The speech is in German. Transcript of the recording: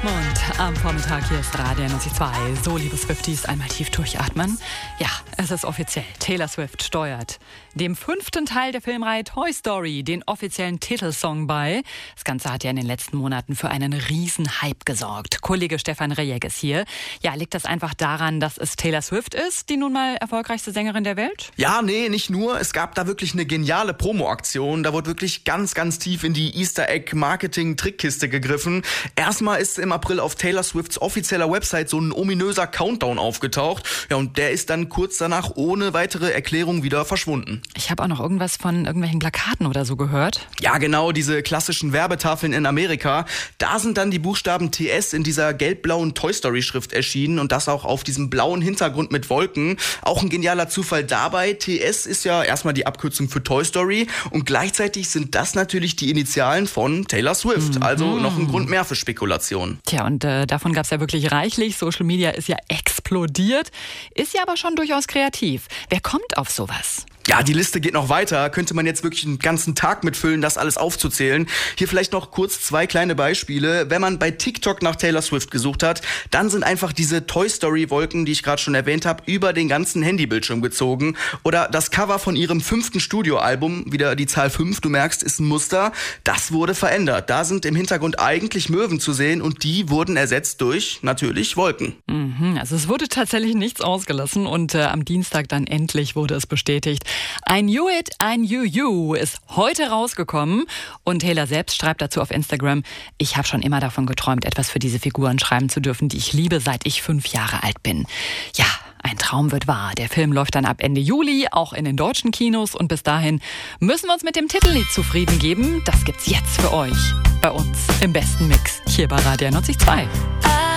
Dortmund. Am Vormittag hier ist Radio 92. So, liebe Swifties, einmal tief durchatmen. Ja, es ist offiziell. Taylor Swift steuert dem 5. Teil der Filmreihe Toy Story den offiziellen Titelsong bei. Das Ganze hat ja in den letzten Monaten für einen riesen Hype gesorgt. Kollege Stefan Rejek ist hier. Ja, liegt das einfach daran, dass es Taylor Swift ist, die nun mal erfolgreichste Sängerin der Welt? Ja, nee, nicht nur. Es gab da wirklich eine geniale Promo-Aktion. Da wurde wirklich ganz, ganz tief in die Easter-Egg-Marketing-Trickkiste gegriffen. Erstmal ist im April auf Taylor Swifts offizieller Website so ein ominöser Countdown aufgetaucht. Ja, und der ist dann kurz danach ohne weitere Erklärung wieder verschwunden. Ich habe auch noch irgendwas von irgendwelchen Plakaten oder so gehört. Ja, genau, diese klassischen Werbetafeln in Amerika. Da sind dann die Buchstaben TS in dieser gelb-blauen Toy Story-Schrift erschienen und das auch auf diesem blauen Hintergrund mit Wolken. Auch ein genialer Zufall dabei. TS ist ja erstmal die Abkürzung für Toy Story und gleichzeitig sind das natürlich die Initialen von Taylor Swift. Also noch ein Grund mehr für Spekulation. Tja, und davon gab es ja wirklich reichlich. Social Media ist ja explodiert. Ist ja aber schon durchaus kreativ. Wer kommt auf sowas? Ja, die Liste geht noch weiter. Könnte man jetzt wirklich einen ganzen Tag mitfüllen, das alles aufzuzählen. Hier vielleicht noch kurz 2 kleine Beispiele. Wenn man bei TikTok nach Taylor Swift gesucht hat, dann sind einfach diese Toy Story Wolken, die ich gerade schon erwähnt habe, über den ganzen Handybildschirm gezogen. Oder das Cover von ihrem 5. Studioalbum, wieder die Zahl 5, du merkst, ist ein Muster. Das wurde verändert. Da sind im Hintergrund eigentlich Möwen zu sehen und die wurden ersetzt durch, natürlich, Wolken. Also es wurde tatsächlich nichts ausgelassen und am Dienstag dann endlich wurde es bestätigt. I Knew It, I Knew You ist heute rausgekommen und Taylor selbst schreibt dazu auf Instagram: Ich habe schon immer davon geträumt, etwas für diese Figuren schreiben zu dürfen, die ich liebe, seit ich 5 Jahre alt bin. Ja, ein Traum wird wahr. Der Film läuft dann ab Ende Juli, auch in den deutschen Kinos und bis dahin müssen wir uns mit dem Titellied zufrieden geben. Das gibt's jetzt für euch, bei uns im besten Mix, hier bei Radio 92.